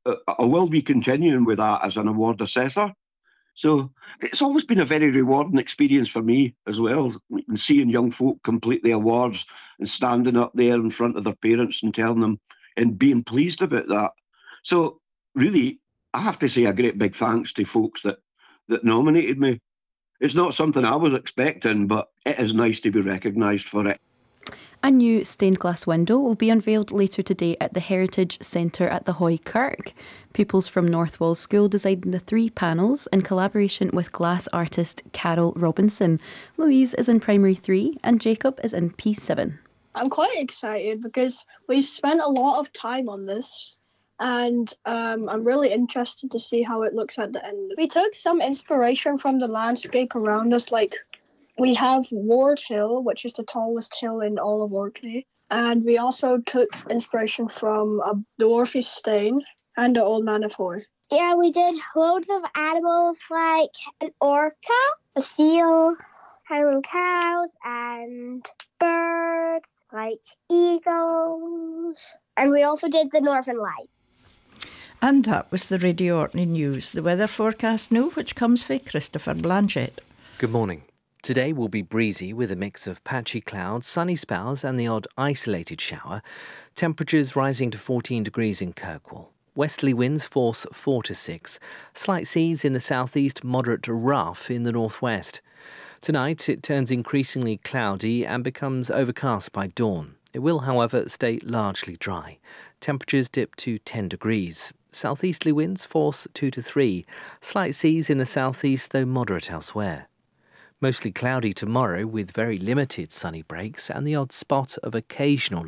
I will be continuing with that as an award assessor. So it's always been a very rewarding experience for me as well, seeing young folk complete the awards and standing up there in front of their parents and telling them and being pleased about that. So really, I have to say a great big thanks to folks that nominated me. It's not something I was expecting, but it is nice to be recognised for it. A new stained glass window will be unveiled later today at the Heritage Centre at the Hoy Kirk. Pupils from Northwall School designed the 3 panels in collaboration with glass artist Carol Robinson. Louise is in Primary 3 and Jacob is in P7. I'm quite excited because we've spent a lot of time on this, and I'm really interested to see how it looks at the end. We took some inspiration from the landscape around us, like we have Ward Hill, which is the tallest hill in all of Orkney, and we also took inspiration from the Orpheus Stane and the Old Man of Hoy. Yeah, we did loads of animals like an orca, a seal, Highland cows, and birds like eagles. And we also did the Northern Light. And that was the Radio Orkney News. The weather forecast now, which comes from Christopher Blanchett. Good morning. Today will be breezy with a mix of patchy clouds, sunny spells and the odd isolated shower. Temperatures rising to 14 degrees in Kirkwall. Westerly winds force 4 to 6. Slight seas in the southeast, moderate to rough in the northwest. Tonight it turns increasingly cloudy and becomes overcast by dawn. It will, however, stay largely dry. Temperatures dip to 10 degrees. Southeasterly winds force 2 to 3. Slight seas in the southeast, though moderate elsewhere. Mostly cloudy tomorrow with very limited sunny breaks and the odd spot of occasional